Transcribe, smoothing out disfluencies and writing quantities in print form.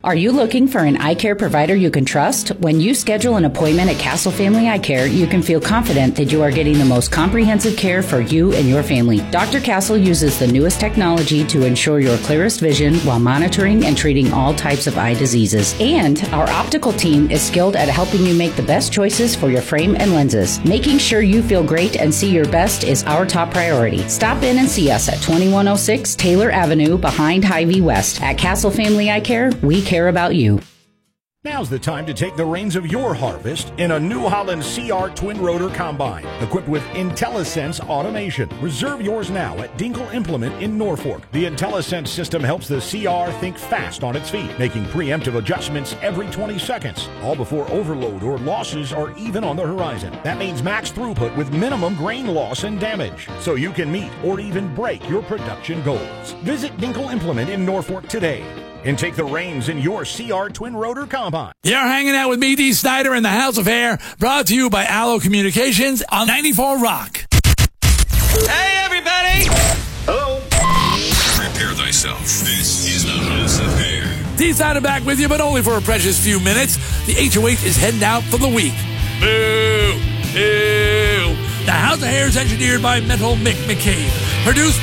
Are you looking for an eye care provider you can trust? When you schedule an appointment at Castle Family Eye Care, you can feel confident that you are getting the most comprehensive care for you and your family. Dr. Castle uses the newest technology to ensure your clearest vision while monitoring and treating all types of eye diseases. And our optical team is skilled at helping you make the best choices for your frame and lenses. Making sure you feel great and see your best is our top priority. Stop in and see us at 2106 Taylor Avenue behind Hy-Vee West. At Castle Family Eye Care, we care about you. Now's the time to take the reins of your harvest in a New Holland CR twin rotor combine equipped with IntelliSense automation. Reserve yours now at Dinkle Implement in Norfolk. The IntelliSense system helps the CR think fast on its feet, making preemptive adjustments every 20 seconds, all before overload or losses are even on the horizon. That means max throughput with minimum grain loss and damage, so you can meet or even break your production goals. Visit Dinkle Implement in Norfolk today and take the reins in your CR twin rotor combine. You're hanging out with me, Dee Snyder, in the House of Hair, brought to you by Allo Communications on 94 Rock. Hey, everybody! Hello. Prepare thyself. This is the House of Hair. Dee Snyder back with you, but only for a precious few minutes. The HOH is heading out for the week. Boo! Boo! The House of Hair is engineered by Mental Mick McCabe. Produced